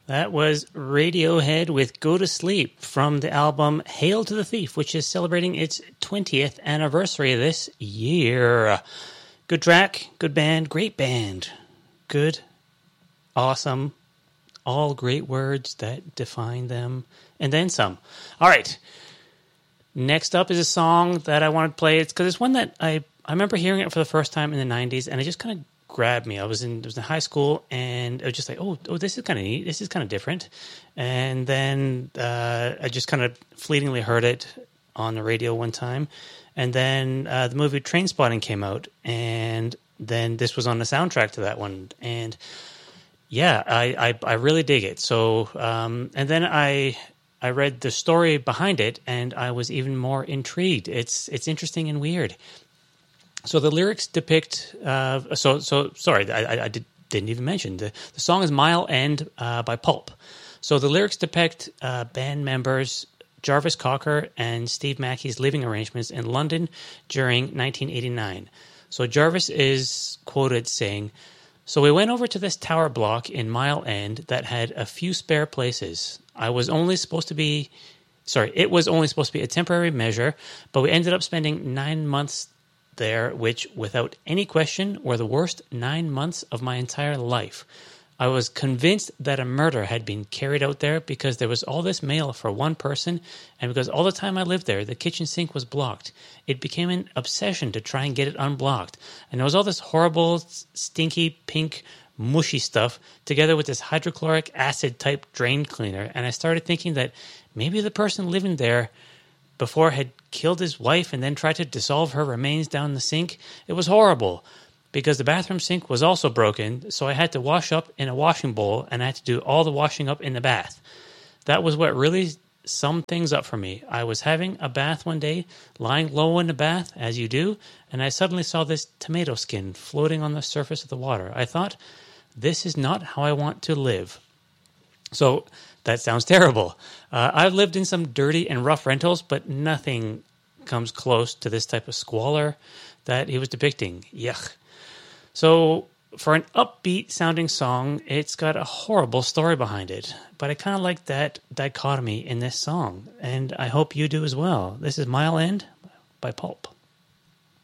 That was Radiohead with Go to Sleep from the album Hail to the Thief, which is celebrating its 20th anniversary this year. Good track, good band, great band. Good, awesome, all great words that define them, and then some. All right. Next up is a song that I want to play. It's because it's one that I remember hearing it for the first time in the 90s, and it just kind of grabbed me. I was in high school, and I was just like, oh, this is kind of neat. This is kind of different. And then I just kind of fleetingly heard it on the radio one time. And then the movie Trainspotting came out, and then this was on the soundtrack to that one. And yeah, I really dig it. So, and then I read the story behind it, and I was even more intrigued. It's interesting and weird. So the lyrics depict. Sorry, I didn't even mention the song is "Mile End" by Pulp. So the lyrics depict band members Jarvis Cocker and Steve Mackey's living arrangements in London during 1989. So Jarvis is quoted saying, "So we went over to this tower block in Mile End that had a few spare places. It was only supposed to be a temporary measure, but we ended up spending 9 months there, which, without any question, were the worst 9 months of my entire life. I was convinced that a murder had been carried out there because there was all this mail for one person, and because all the time I lived there, the kitchen sink was blocked. It became an obsession to try and get it unblocked. And there was all this horrible, stinky, pink, mushy stuff together with this hydrochloric acid-type drain cleaner, and I started thinking that maybe the person living there before had killed his wife and then tried to dissolve her remains down the sink. It was horrible because the bathroom sink was also broken, so I had to wash up in a washing bowl and I had to do all the washing up in the bath. That was what really summed things up for me. I was having a bath one day, lying low in the bath, as you do, and I suddenly saw this tomato skin floating on the surface of the water. I thought, this is not how I want to live." So that sounds terrible. I've lived in some dirty and rough rentals, but nothing comes close to this type of squalor that he was depicting. Yuck. So for an upbeat sounding song, it's got a horrible story behind it. But I kind of like that dichotomy in this song, and I hope you do as well. This is Mile End by Pulp.